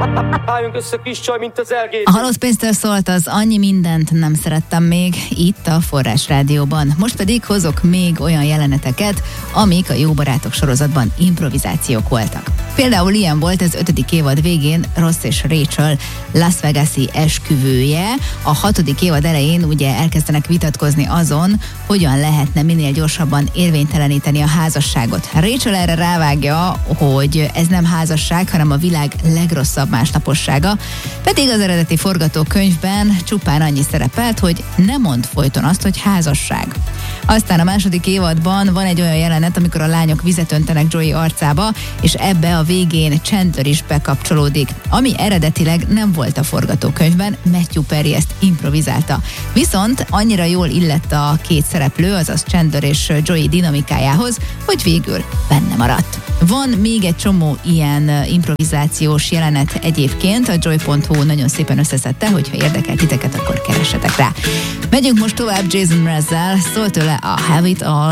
Álljunk össze, kis csaj, mint az elgét. A Halott pénztől szólt az Annyi mindent nem szerettem még itt a Forrás Rádióban. Most pedig hozok még olyan jeleneteket, amik a Jó barátok sorozatban improvizációk voltak. Például ilyen volt az 5. évad végén Ross és Rachel Las Vegas-i esküvője. A 6. évad elején ugye elkezdenek vitatkozni azon, hogyan lehetne minél gyorsabban érvényteleníteni a házasságot. Rachel erre rávágja, hogy ez nem házasság, hanem a világ legrosszabb másnapossága, pedig az eredeti forgatókönyvben csupán annyi szerepelt, hogy ne mondd folyton azt, hogy házasság. Aztán a 2. évadban van egy olyan jelenet, amikor a lányok vizet öntenek Joey arcába, és ebbe a végén Chandler is bekapcsolódik, ami eredetileg nem volt a forgatókönyvben, Matthew Perry ezt improvizálta. Viszont annyira jól illett a két szereplő, azaz Chandler és Joey dinamikájához, hogy végül benne maradt. Van még egy csomó ilyen improvizációs jelenet egyébként, a joy.hu nagyon szépen összeszedte, hogyha érdekel titeket, akkor keressetek rá. Megyünk most tovább Jason Mrazzel, szól tőle a Have It All.